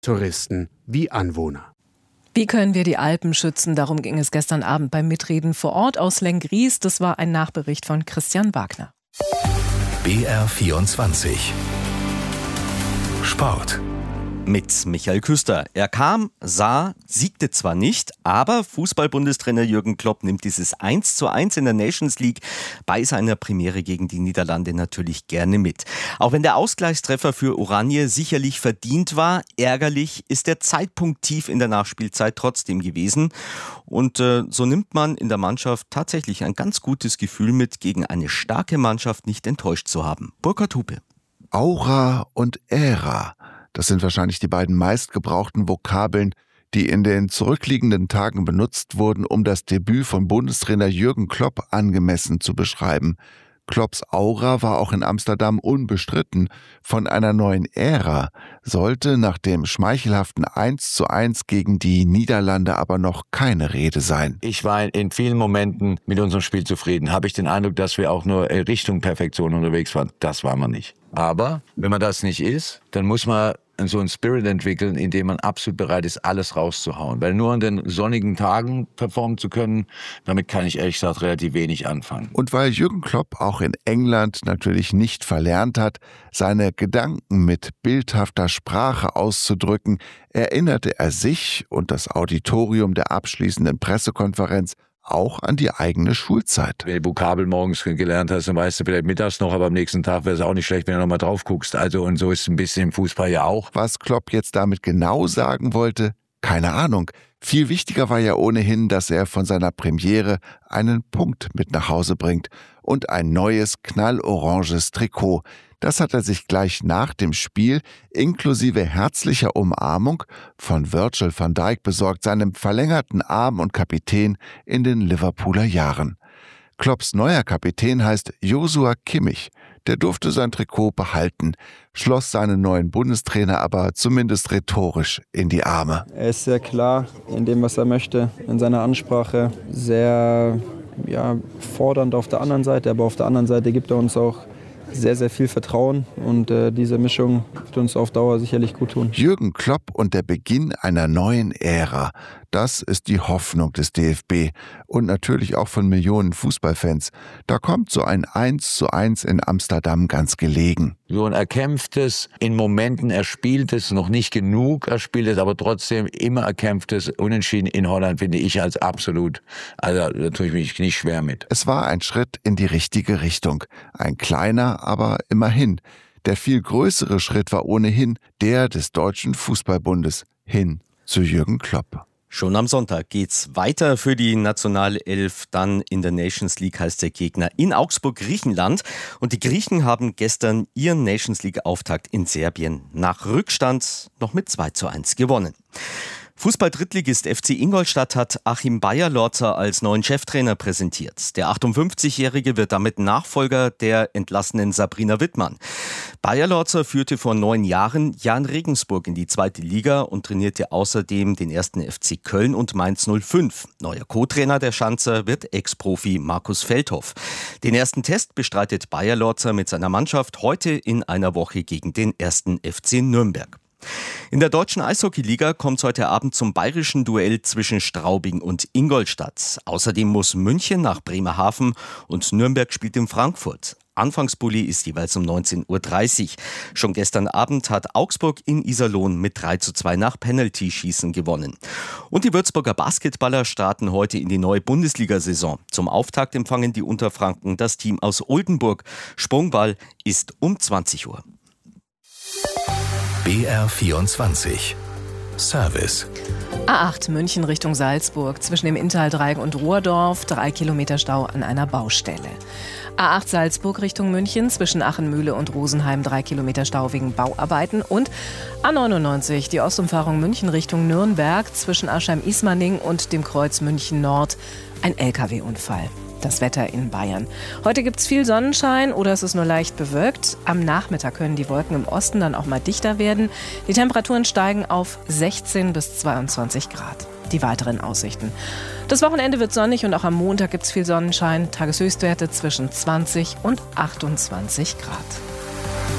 Touristen wie Anwohner. Wie können wir die Alpen schützen? Darum ging es gestern Abend beim Mitreden vor Ort aus Lenggries. Das war ein Nachbericht von Christian Wagner. BR24 Sport. Mit Michael Küster. Er kam, sah, siegte zwar nicht, aber Fußball-Bundestrainer Jürgen Klopp nimmt dieses 1:1 in der Nations League bei seiner Premiere gegen die Niederlande natürlich gerne mit. Auch wenn der Ausgleichstreffer für Oranje sicherlich verdient war, ärgerlich ist der Zeitpunkt tief in der Nachspielzeit trotzdem gewesen. Und so nimmt man in der Mannschaft tatsächlich ein ganz gutes Gefühl mit, gegen eine starke Mannschaft nicht enttäuscht zu haben. Burkhard Hupe. Aura und Ära. Das sind wahrscheinlich die beiden meistgebrauchten Vokabeln, die in den zurückliegenden Tagen benutzt wurden, um das Debüt von Bundestrainer Jürgen Klopp angemessen zu beschreiben. Klopps Aura war auch in Amsterdam unbestritten. Von einer neuen Ära sollte nach dem schmeichelhaften 1:1 gegen die Niederlande aber noch keine Rede sein. Ich war in vielen Momenten mit unserem Spiel zufrieden. Habe ich den Eindruck, dass wir auch nur Richtung Perfektion unterwegs waren? Das waren wir nicht. Aber wenn man das nicht ist, dann muss man so einen Spirit entwickeln, in dem man absolut bereit ist, alles rauszuhauen. Weil nur an den sonnigen Tagen performen zu können, damit kann ich ehrlich gesagt relativ wenig anfangen. Und weil Jürgen Klopp auch in England natürlich nicht verlernt hat, seine Gedanken mit bildhafter Sprache auszudrücken, erinnerte er sich und das Auditorium der abschließenden Pressekonferenz auch an die eigene Schulzeit. Wenn du Vokabel morgens gelernt hast, dann weißt du vielleicht mittags noch, aber am nächsten Tag wäre es auch nicht schlecht, wenn du nochmal drauf guckst. Also und so ist es ein bisschen im Fußball ja auch. Was Klopp jetzt damit genau sagen wollte, keine Ahnung. Viel wichtiger war ja ohnehin, dass er von seiner Premiere einen Punkt mit nach Hause bringt und ein neues knalloranges Trikot. Das hat er sich gleich nach dem Spiel inklusive herzlicher Umarmung von Virgil van Dijk besorgt, seinem verlängerten Arm und Kapitän in den Liverpooler Jahren. Klopps neuer Kapitän heißt Joshua Kimmich. Der durfte sein Trikot behalten, schloss seinen neuen Bundestrainer aber zumindest rhetorisch in die Arme. Er ist sehr klar in dem, was er möchte, in seiner Ansprache, sehr fordernd auf der anderen Seite, aber auf der anderen Seite gibt er uns auch sehr, sehr viel Vertrauen und diese Mischung wird uns auf Dauer sicherlich gut tun. Jürgen Klopp und der Beginn einer neuen Ära, das ist die Hoffnung des DFB und natürlich auch von Millionen Fußballfans. Da kommt so ein 1:1 in Amsterdam ganz gelegen. So ein erkämpftes, in Momenten erspieltes, noch nicht genug erspieltes, aber trotzdem immer erkämpftes Unentschieden in Holland finde ich als absolut, also da tue ich mich nicht schwer mit. Es war ein Schritt in die richtige Richtung. Ein kleiner, aber immerhin. Der viel größere Schritt war ohnehin der des Deutschen Fußballbundes hin zu Jürgen Klopp. Schon am Sonntag geht's weiter für die Nationalelf. Dann in der Nations League heißt der Gegner in Augsburg, Griechenland. Und die Griechen haben gestern ihren Nations League-Auftakt in Serbien nach Rückstand noch mit 2:1 gewonnen. Fußball-Drittligist FC Ingolstadt hat Achim Beierlorzer als neuen Cheftrainer präsentiert. Der 58-Jährige wird damit Nachfolger der entlassenen Sabrina Wittmann. Beierlorzer führte vor 9 Jahren Jan Regensburg in die 2. Liga und trainierte außerdem den 1. FC Köln und Mainz 05. Neuer Co-Trainer der Schanzer wird Ex-Profi Markus Feldhoff. Den ersten Test bestreitet Beierlorzer mit seiner Mannschaft heute in einer Woche gegen den 1. FC Nürnberg. In der deutschen Eishockeyliga kommt es heute Abend zum bayerischen Duell zwischen Straubing und Ingolstadt. Außerdem muss München nach Bremerhaven und Nürnberg spielt in Frankfurt. Anfangspulli ist jeweils um 19:30 Uhr. Schon gestern Abend hat Augsburg in Iserlohn mit 3:2 nach Penalty-Schießen gewonnen. Und die Würzburger Basketballer starten heute in die neue Bundesliga-Saison. Zum Auftakt empfangen die Unterfranken das Team aus Oldenburg. Sprungball ist um 20 Uhr. BR24 Service. A8 München Richtung Salzburg, zwischen dem Inntal-Dreieck und Ruhrdorf, 3 Kilometer Stau an einer Baustelle. A8 Salzburg Richtung München, zwischen Achenmühle und Rosenheim 3 Kilometer Stau wegen Bauarbeiten. Und A99 die Ostumfahrung München Richtung Nürnberg, zwischen Aschheim-Ismaning und dem Kreuz München Nord, ein LKW-Unfall. Das Wetter in Bayern. Heute gibt es viel Sonnenschein oder es ist nur leicht bewölkt. Am Nachmittag können die Wolken im Osten dann auch mal dichter werden. Die Temperaturen steigen auf 16 bis 22 Grad. Die weiteren Aussichten. Das Wochenende wird sonnig und auch am Montag gibt es viel Sonnenschein. Tageshöchstwerte zwischen 20 und 28 Grad.